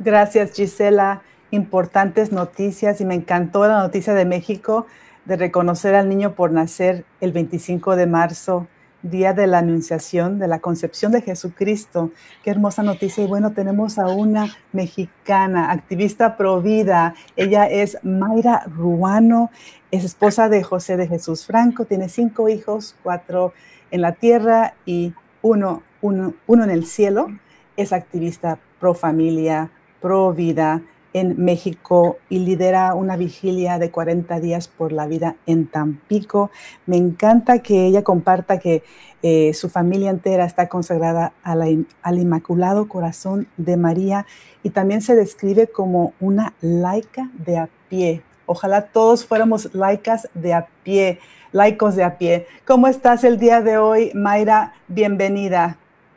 Gracias, Gisela. Importantes noticias y me encantó la noticia de México de reconocer al niño por nacer el 25 de marzo, día de la Anunciación, de la concepción de Jesucristo. Qué hermosa noticia. Y bueno, tenemos a una mexicana, activista pro vida. Ella es Mayra Ruano, es esposa de José de Jesús Franco, tiene 5 hijos, 4 en la tierra y uno en el cielo. Es activista pro familia, pro vida en México y lidera una vigilia de 40 días por la vida en Tampico. Me encanta que ella comparta que su familia entera está consagrada al Inmaculado Corazón de María y también se describe como una laica de a pie. Ojalá todos fuéramos laicas de a pie, laicos de a pie. ¿Cómo estás el día de hoy, Mayra? Bienvenida.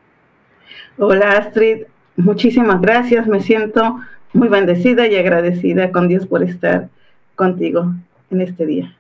Hola Astrid, muchísimas gracias. Me siento muy bendecida y agradecida con Dios por estar contigo en este día.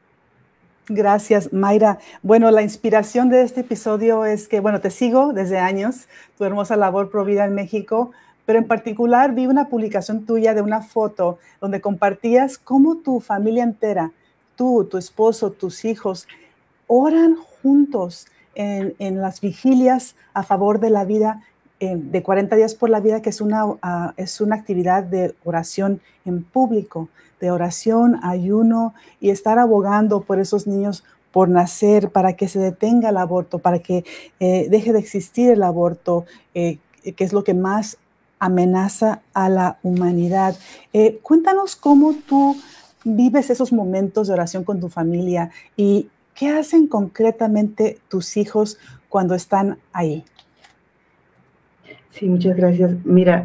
Gracias, Mayra. Bueno, la inspiración de este episodio es que, bueno, te sigo desde años, tu hermosa labor pro vida en México, pero en particular vi una publicación tuya de una foto donde compartías cómo tu familia entera, tú, tu esposo, tus hijos, oran juntos en las vigilias a favor de la vida, de 40 días por la vida, que es una actividad de oración en público, de oración, ayuno y estar abogando por esos niños por nacer, para que se detenga el aborto, para que deje de existir el aborto, que es lo que más amenaza a la humanidad. Cuéntanos cómo tú vives esos momentos de oración con tu familia y qué hacen concretamente tus hijos cuando están ahí. Sí, muchas gracias. Mira,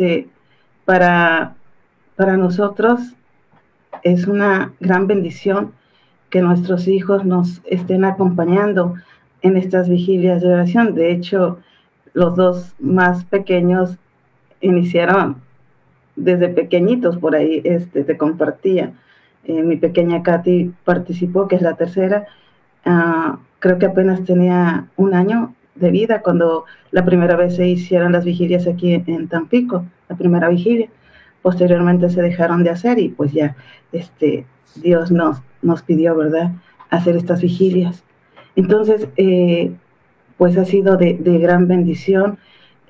para, para nosotros es una gran bendición que nuestros hijos nos estén acompañando en estas vigilias de oración. De hecho, los dos más pequeños iniciaron desde pequeñitos por ahí, te compartía. Mi pequeña Katy participó, que es la tercera. Creo que apenas tenía 1 año de vida cuando la primera vez se hicieron las vigilias aquí en Tampico, la primera vigilia. Posteriormente se dejaron de hacer y pues ya Dios nos pidió, ¿verdad?, hacer estas vigilias. Entonces, pues ha sido de gran bendición.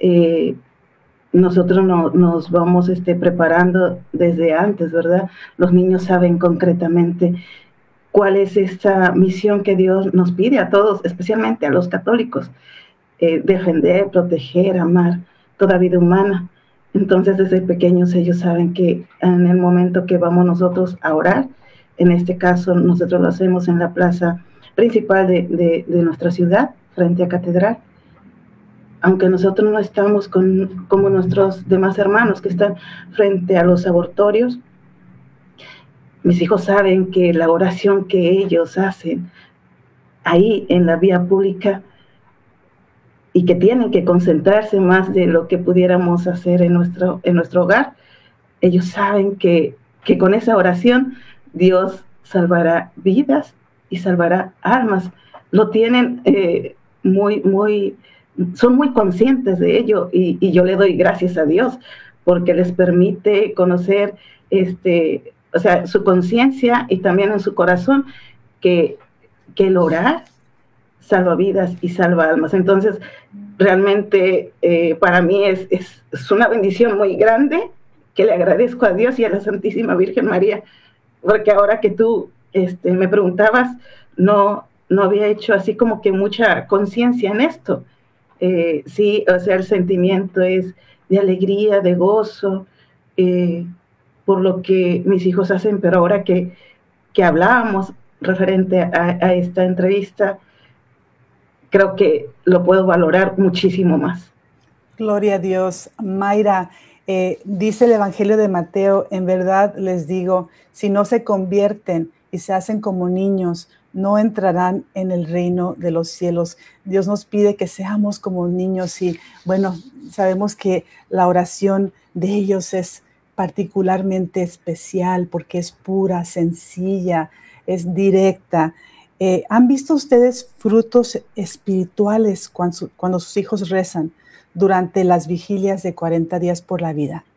Nosotros nos vamos preparando desde antes, ¿verdad? Los niños saben concretamente cuál es esta misión que Dios nos pide a todos, especialmente a los católicos: defender, proteger, amar toda vida humana. Entonces, desde pequeños ellos saben que en el momento que vamos nosotros a orar, en este caso nosotros lo hacemos en la plaza principal de nuestra ciudad, frente a Catedral, aunque nosotros no estamos como nuestros demás hermanos que están frente a los abortorios. Mis hijos saben que la oración que ellos hacen ahí en la vía pública, y que tienen que concentrarse más de lo que pudiéramos hacer en nuestro hogar, ellos saben que con esa oración Dios salvará vidas y salvará almas. Lo tienen son muy conscientes de ello, y yo le doy gracias a Dios porque les permite conocer o sea, su conciencia y también en su corazón que el orar salva vidas y salva almas. Entonces, realmente para mí es una bendición muy grande, que le agradezco a Dios y a la Santísima Virgen María, porque ahora que tú me preguntabas, no había hecho así como que mucha conciencia en esto. Sí, o sea, el sentimiento es de alegría, de gozo, por lo que mis hijos hacen, pero ahora que hablábamos referente a esta entrevista, creo que lo puedo valorar muchísimo más. Gloria a Dios. Mayra, dice el Evangelio de Mateo: en verdad les digo, si no se convierten y se hacen como niños, no entrarán en el reino de los cielos. Dios nos pide que seamos como niños y bueno, sabemos que la oración de ellos es particularmente especial porque es pura, sencilla, es directa. ¿Han visto ustedes frutos espirituales cuando sus hijos rezan durante las vigilias de 40 días por la vida?